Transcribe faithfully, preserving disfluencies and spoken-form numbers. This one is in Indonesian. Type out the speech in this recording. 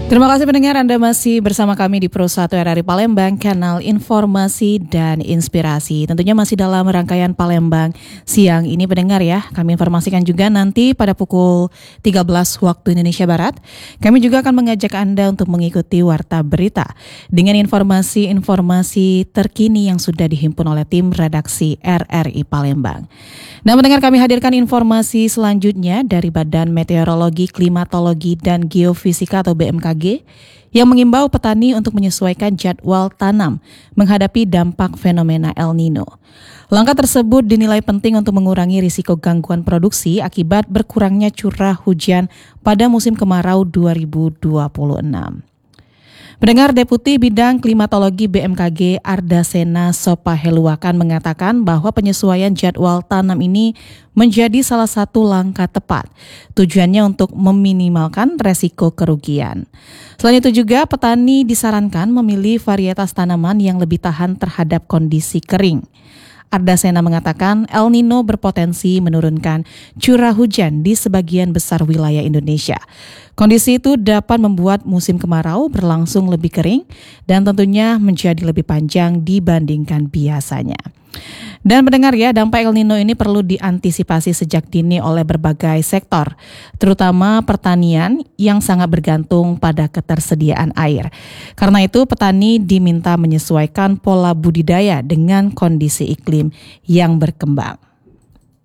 Terima kasih pendengar, Anda masih bersama kami di Pro satu R R I Palembang, kanal informasi dan inspirasi. Tentunya masih dalam rangkaian Palembang siang ini pendengar ya. Kami informasikan juga nanti pada pukul tiga belas waktu Indonesia Barat. Kami juga akan mengajak Anda untuk mengikuti Warta Berita dengan informasi-informasi terkini yang sudah dihimpun oleh tim redaksi R R I Palembang. Nah pendengar, kami hadirkan informasi selanjutnya dari Badan Meteorologi, Klimatologi, dan Geofisika atau B M K G yang mengimbau petani untuk menyesuaikan jadwal tanam menghadapi dampak fenomena El Nino. Langkah tersebut dinilai penting untuk mengurangi risiko gangguan produksi akibat berkurangnya curah hujan pada musim kemarau dua ribu dua puluh enam. Pendengar, Deputi Bidang Klimatologi B M K G Ardasena Sopaheluakan mengatakan bahwa penyesuaian jadwal tanam ini menjadi salah satu langkah tepat. Tujuannya untuk meminimalkan resiko kerugian. Selain itu juga petani disarankan memilih varietas tanaman yang lebih tahan terhadap kondisi kering. Ardasena mengatakan El Nino berpotensi menurunkan curah hujan di sebagian besar wilayah Indonesia. Kondisi itu dapat membuat musim kemarau berlangsung lebih kering dan tentunya menjadi lebih panjang dibandingkan biasanya. Dan mendengar ya, dampak El Nino ini perlu diantisipasi sejak dini oleh berbagai sektor, terutama pertanian yang sangat bergantung pada ketersediaan air. Karena itu petani diminta menyesuaikan pola budidaya dengan kondisi iklim yang berkembang.